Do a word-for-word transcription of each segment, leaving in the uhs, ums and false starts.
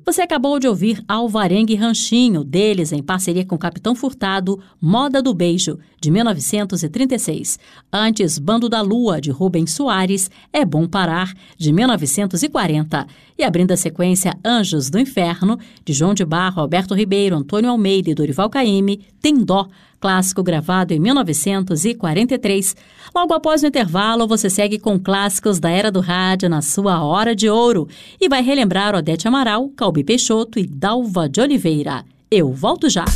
Você acabou de ouvir Alvarenga e Ranchinho, deles em parceria com Capitão Furtado, Moda do Beijo, de mil novecentos e trinta e seis. Antes, Bando da Lua, de Rubens Soares, É Bom Parar, de mil novecentos e quarenta. E abrindo a sequência, Anjos do Inferno, de João de Barro, Alberto Ribeiro, Antônio Almeida e Dorival Caymmi, Tem Dó, clássico gravado em mil novecentos e quarenta e três. Logo após o intervalo, você segue com clássicos da era do rádio na sua Hora de Ouro e vai relembrar Odete Amaral, Calbi Peixoto e Dalva de Oliveira. Eu volto já.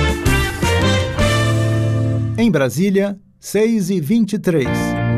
Em Brasília, seis e vinte e três.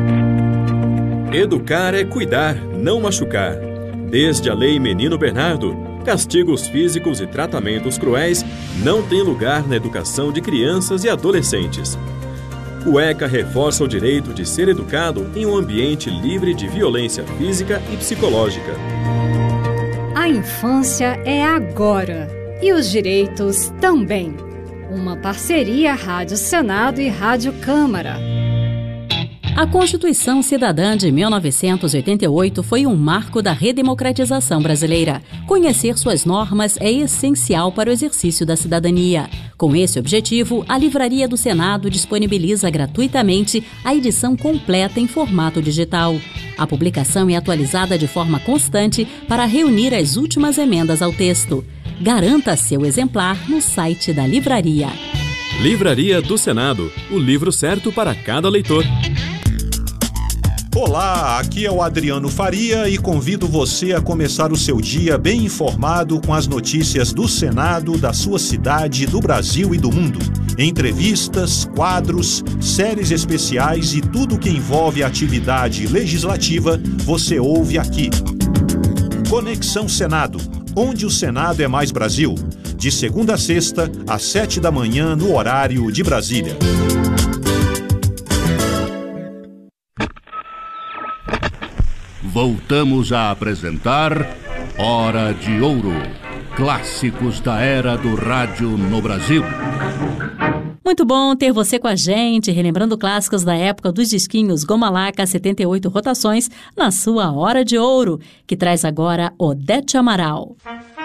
Educar é cuidar, não machucar. Desde a Lei Menino Bernardo, castigos físicos e tratamentos cruéis não têm lugar na educação de crianças e adolescentes. O ECA reforça o direito de ser educado em um ambiente livre de violência física e psicológica. A infância é agora e os direitos também. Uma parceria Rádio Senado e Rádio Câmara. A Constituição Cidadã de mil novecentos e oitenta e oito foi um marco da redemocratização brasileira. Conhecer suas normas é essencial para o exercício da cidadania. Com esse objetivo, a Livraria do Senado disponibiliza gratuitamente a edição completa em formato digital. A publicação é atualizada de forma constante para reunir as últimas emendas ao texto. Garanta seu exemplar no site da livraria. Livraria do Senado, o livro certo para cada leitor. Olá, aqui é o Adriano Faria e convido você a começar o seu dia bem informado com as notícias do Senado, da sua cidade, do Brasil e do mundo. Entrevistas, quadros, séries especiais e tudo que envolve a atividade legislativa você ouve aqui. Conexão Senado, onde o Senado é mais Brasil. De segunda a sexta, às sete da manhã, no horário de Brasília. Voltamos a apresentar Hora de Ouro, clássicos da era do rádio no Brasil. Muito bom ter você com a gente, relembrando clássicos da época dos disquinhos Goma Laca setenta e oito rotações na sua Hora de Ouro, que traz agora Odete Amaral.